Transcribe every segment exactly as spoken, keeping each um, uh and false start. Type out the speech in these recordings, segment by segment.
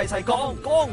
齊講講，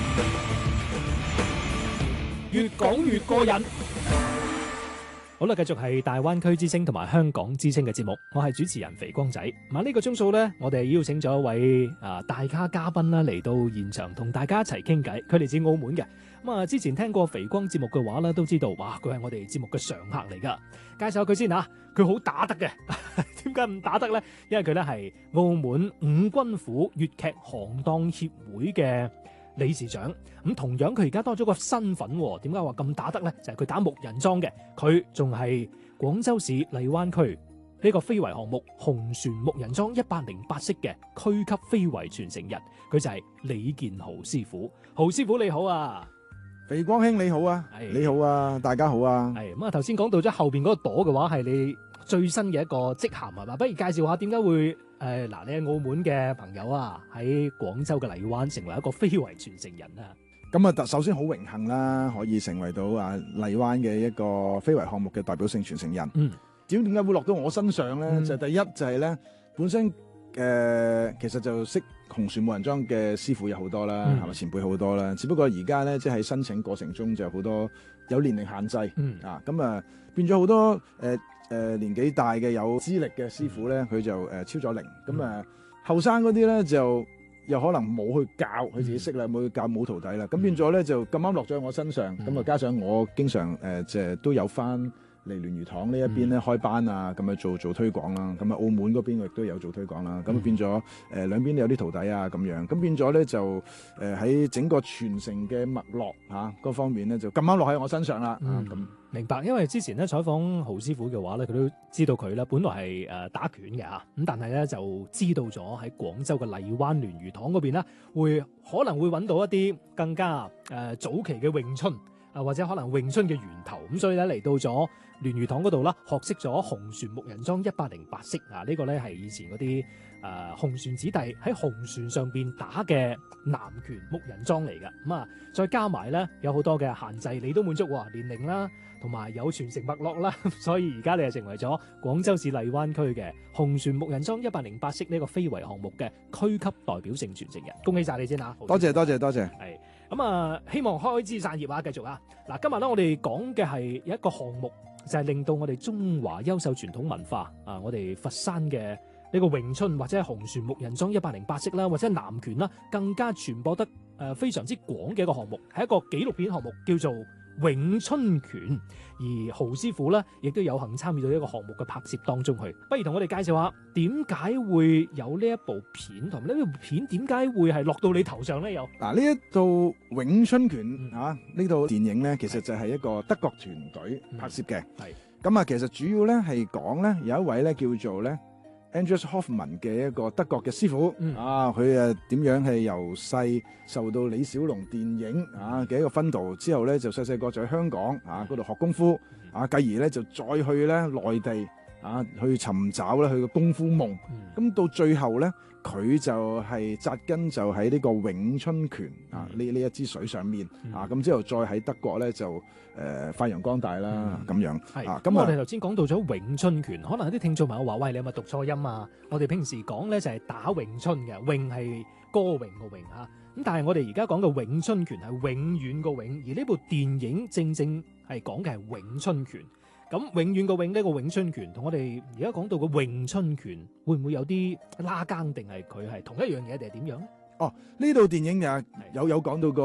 越講越過癮。好啦，繼續係大灣區之聲同埋香港之聲嘅節目，我係主持人肥光仔。咁呢個鐘數呢，我哋邀請咗一位啊大咖嘉賓啦嚟到現場，同大家一齊傾偈。佢嚟自澳門嘅，咁啊之前聽過肥光節目嘅話咧，都知道哇，佢係我哋節目嘅常客嚟噶。介紹下佢先吓，佢好打得嘅。點解唔打得呢？因為佢咧係澳門五軍府粵劇行當協會嘅理事長，咁同樣佢而家多咗個身份，點解話咁打得呢？就係、是、佢打木人樁嘅，佢仲係廣州市荔灣區呢個非遺項目紅船木人樁一百零八式嘅區級非遺傳承人，佢就係李健豪師傅。豪師傅你好啊， 肥光兄你好啊，你好啊，大家好啊。 係咁啊，頭先講到咗後邊嗰個朵嘅話，係你最新嘅一個職銜係嘛？不如介紹下點解會？誒嗱、呃，你係澳門嘅朋友啊，喺廣州嘅荔灣成為一個非遺傳承人啊。 咁啊，首先好榮幸啦，可以成為到啊荔灣嘅一個非遺項目嘅代表性傳承人。嗯，至於點解會落到我身上咧？嗯、就第一就係咧，本身誒、呃、其實就識紅船木人樁嘅師傅有好多啦，係咪、嗯、前輩好多啦？只不過而家咧，即係喺申請過程中就好多有年齡限制。嗯啊，咁啊變咗好多誒。呃誒、呃、年紀大嘅有資歷嘅師傅咧，佢就誒、呃、超咗齡。咁啊後生嗰啲咧就又可能冇去教，佢自己識啦，冇去教冇徒弟啦。咁變咗咧就咁啱落咗喺我身上。咁啊、嗯、加上我經常誒即係都有翻嚟聯誼堂呢一邊咧開班啊，咁啊做做推廣啦。咁啊澳門嗰邊我亦都有做推廣啦。咁、嗯、變咗誒、呃、兩邊都有啲徒弟啊咁樣。咁變咗咧就誒喺、呃、整個傳承嘅脈絡嚇嗰方面咧就咁啱落喺我身上啦。咁、嗯。啊明白，因為之前咧採訪豪師傅嘅話咧，佢都知道佢咧本來係誒打拳嘅嚇，咁但係咧就知道咗喺廣州嘅荔灣聯誼堂嗰邊咧，會可能會揾到一啲更加誒、呃、早期嘅詠春啊，或者可能詠春嘅源頭，咁所以咧嚟到咗聯誼堂嗰度啦，學識咗紅船木人樁一百零八式啊，呢、這個咧係以前嗰啲誒紅船子弟喺紅船上邊打嘅南拳木人樁嚟嘅，咁、嗯、啊再加埋咧有好多嘅限制，你都滿足喎，年齡啦。同埋有傳承脈絡啦，所以而家你就成為咗廣州市荔灣區嘅紅船木人樁一百零八式呢個非遺項目嘅區級代表性傳承人，恭喜晒你先嚇！ 多謝多謝多謝。 係咁啊，希望開枝散葉啊，繼續啊！嗱，今日咧我哋講嘅係一個項目，就係、是、令到我哋中華優秀傳統文化啊，我哋佛山嘅呢個詠春或者係紅船木人樁一百零八式啦，或者係南拳啦，更加傳播得誒非常之廣嘅一個項目，係一個紀錄片項目，叫做詠春拳，而豪師傅咧亦都有幸參與到呢個項目嘅拍攝當中去。不如同我哋介紹下點解會有呢一部片，同埋呢部片點解會係落到你頭上咧？有嗱，呢一套詠春拳、嗯、啊，呢套電影咧，其實就係一個德國團隊拍攝嘅。係咁啊，其實主要咧係講咧有一位咧叫做咧 Andreas Hoffmann 嘅一個德國嘅師傅、嗯、啊，佢誒點樣係由細受到李小龍電影啊嘅一個熏陶之後咧，就細細個就喺香港啊嗰度學功夫啊，繼而咧就再去咧內地啊去尋找咧佢嘅功夫夢。咁、嗯、到最後咧，佢就係紮根就喺呢個詠春拳啊呢呢一支水上面、嗯、啊，咁之後再喺德國咧就誒、呃、發揚光大啦咁、嗯、樣。係啊，咁我哋頭先講到咗詠春拳，可能有啲聽眾朋友話：喂，你有冇讀錯音啊？我哋平時講咧就係打詠春嘅，詠係歌詠個詠嚇。咁但係我哋而家講嘅詠春拳係永遠個永，而呢部電影正正係講嘅係詠春拳。咁永遠個永呢個詠春拳同我哋而家講到個詠春拳會唔會有啲拉更，定係佢係同一樣嘢，定係點樣咧？哦，呢套電影有有有講到個